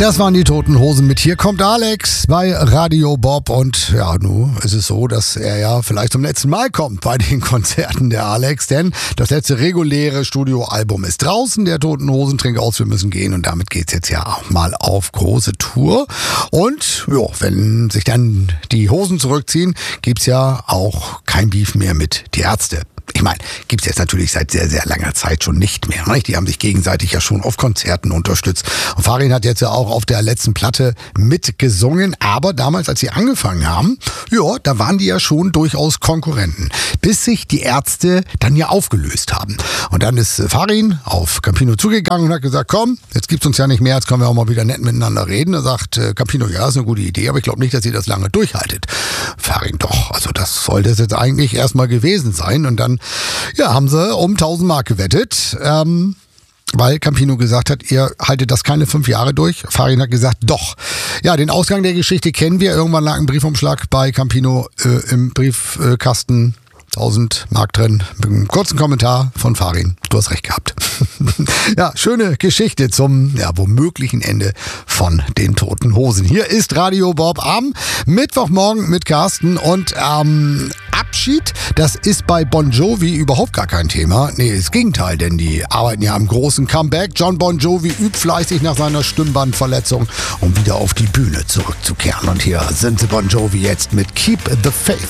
Das waren die Toten Hosen mit Hier kommt Alex bei Radio Bob. Und ja, nun ist es so, dass er ja vielleicht zum letzten Mal kommt bei den Konzerten der Alex. Denn das letzte reguläre Studioalbum ist draußen. Der Toten Hosen Trink aus, wir müssen gehen. Und damit geht's jetzt ja auch mal auf große Tour. Und ja, wenn sich dann die Hosen zurückziehen, gibt's ja auch kein Beef mehr mit Die Ärzte. Ich meine, gibt's jetzt natürlich seit sehr, sehr langer Zeit schon nicht mehr. Nicht? Die haben sich gegenseitig ja schon auf Konzerten unterstützt. Und Farin hat jetzt ja auch auf der letzten Platte mitgesungen. Aber damals, als sie angefangen haben, ja, da waren die ja schon durchaus Konkurrenten. Bis sich die Ärzte dann ja aufgelöst haben. Und dann ist Farin auf Campino zugegangen und hat gesagt, komm, jetzt gibt's uns ja nicht mehr, jetzt können wir auch mal wieder nett miteinander reden. Da sagt Campino, ja, ist eine gute Idee, aber ich glaube nicht, dass ihr das lange durchhaltet. Farin, doch, also das sollte es jetzt eigentlich erstmal gewesen sein. Und dann ja, haben sie um 1000 Mark gewettet, weil Campino gesagt hat, ihr haltet das keine 5 Jahre durch. Farin hat gesagt, doch. Ja, den Ausgang der Geschichte kennen wir. Irgendwann lag ein Briefumschlag bei Campino im Briefkasten. 1000 Mark drin. Mit einem kurzen Kommentar von Farin. Du hast recht gehabt. Ja, schöne Geschichte zum womöglichen Ende von den Toten Hosen. Hier ist Radio Bob am Mittwochmorgen mit Carsten und Abschied, das ist bei Bon Jovi überhaupt gar kein Thema. Nee, das Gegenteil, denn die arbeiten ja am großen Comeback. John Bon Jovi übt fleißig nach seiner Stimmbandverletzung, um wieder auf die Bühne zurückzukehren. Und hier sind sie Bon Jovi jetzt mit Keep the Faith.